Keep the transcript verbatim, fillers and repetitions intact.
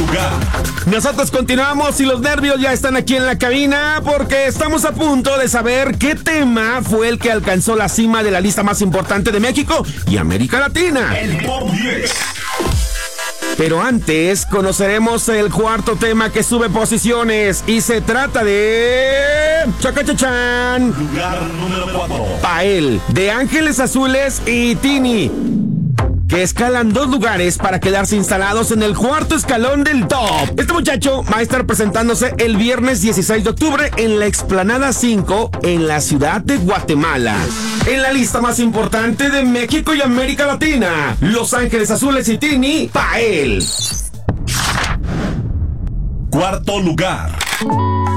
lugar. Nosotros continuamos y los nervios ya están aquí en la cabina porque estamos a punto de saber qué tema fue el que alcanzó la cima de la lista más importante de México y América Latina. El Top diez. Pero antes conoceremos el cuarto tema que sube posiciones y se trata de... ¡Chacachachan! Lugar número cuatro. Pael, de Ángeles Azules y Tini, que escalan dos lugares para quedarse instalados en el cuarto escalón del top. Este muchacho va a estar presentándose el viernes dieciséis de octubre en la Explanada cinco en la ciudad de Guatemala. En la lista más importante de México y América Latina, Los Ángeles Azules y Tini, Pael. Cuarto lugar.